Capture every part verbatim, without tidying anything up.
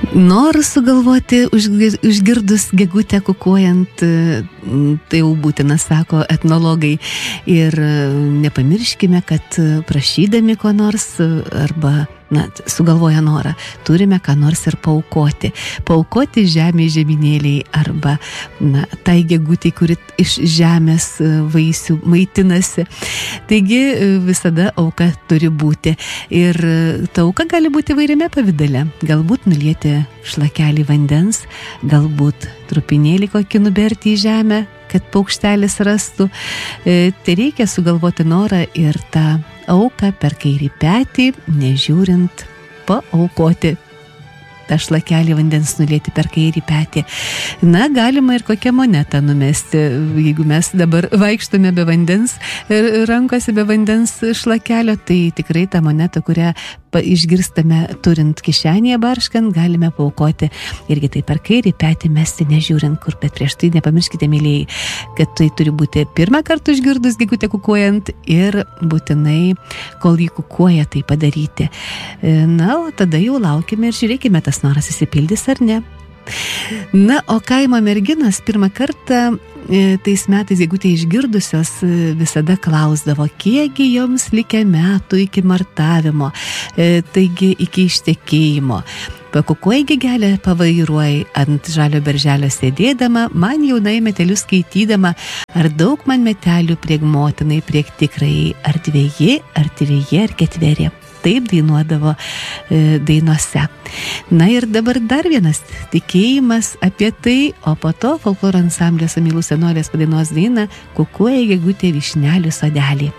Noriu sugalvoti užgirdus gegutę kukuojant, tai jau būtina, sako etnologai. Ir nepamirškime, kad prašydami ko nors arba na, sugalvoja norą, turime ką nors ir paaukoti. Paaukoti žemė žeminėliai arba na, tai gegutė, kuri iš žemės vaisių maitinasi. Taigi visada auka turi būti. Ir ta auka gali būti įvairiame pavidale. Galbūt nulieti šlakelį vandens, galbūt trupinėlį kokį nuberti į žemę, kad paukštelis rastų. E, tai reikia sugalvoti norą ir tą auką per kairį petį, nežiūrint, paaukoti. tą šlakelį vandens nulieti per kairį petį. Na, galima ir kokią monetą numesti, jeigu mes dabar vaikštome be vandens, rankose be vandens šlakelio, tai tikrai tą monetą, kurią išgirstame turint kišenėje barškant, galime paaukoti irgi tai per kairį petį mesti, nežiūrint kur, bet prieš tai nepamirškite, mylėjai, kad tai turi būti pirmą kartą išgirdus gegutę kukuojant ir būtinai, kol jį kukuoja, tai padaryti. Na, o tada jau laukime ir žiūrėkime, tas noras įsipildys ar ne. Na, o kaimo merginos pirmą kartą tais metais gegutę išgirdusios visada klausdavo, kiekgi joms likę metų iki martavimo, taigi iki ištekėjimo. Pakukuoji gegelę, pavairuoji ant žalio berželio sėdėdama, man jaunai metelius skaitydama, ar daug man metelių prieg motinai, prieg tikrai, ar dveji, ar triji, ar ketveri. Taip dainuodavo e, dainuose. Na ir dabar dar vienas tikėjimas apie tai, o po to folkloro ansamblio Samylų senolės padainos daina Kukuoja gegutė vyšnelių sodelį.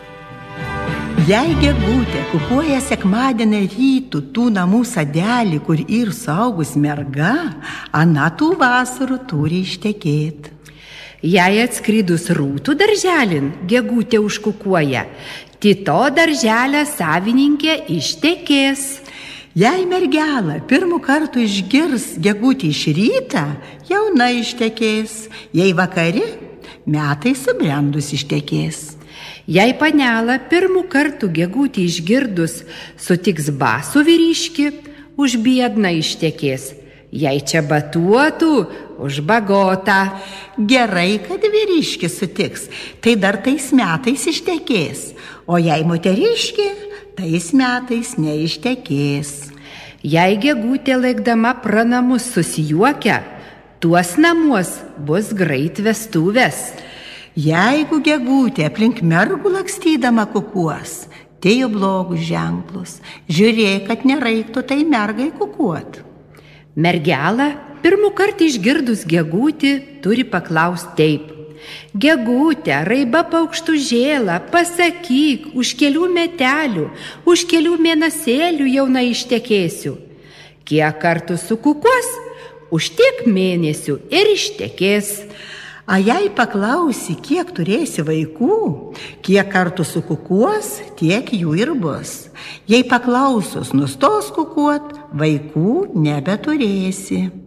Jei gegutė kukuoja sekmadienį rytų tų namų sodelį, kur ir saugus merga, ana tų vasarų turi ištekėti. Jei atskridus rūtų darželin, gegutė užkukuoja, kito darželio savininkė ištekės. Jei mergelą pirmų kartų išgirs gegutį iš rytą, jauna ištekės. Jei vakari, metai subrendus ištekės. Jei panelą pirmų kartų gegutį išgirdus sutiks basų vyriškį, už biedną ištekės. Jei čia batuotų, už bagotą. Gerai, kad vyriškis sutiks, tai dar tais metais ištekės. O jei moteriškė, tais metais neištekės. Jei gegutė laikdama pra namus susijuokia, tuos namuos bus greit vestuvės. Jeigu gegutė aplink mergų lakstydama kukuos, tai jau blogus ženklus. Žiūrėk, kad nereiktų tai mergai kukuot. Mergelą pirmų kartą išgirdus gegutį turi paklausti taip. Gegutė, raiba paukštužėla, pasakyk, už kelių metelių, už kelių mėnesėlių jauna ištekėsiu. Kiek kartų sukukuos, už tiek mėnesių ir ištekės. A jei paklausi, kiek turėsi vaikų, kiek kartų sukukuos, tiek jų ir bus. Jei paklausus nustos kukuot, vaikų nebeturėsi.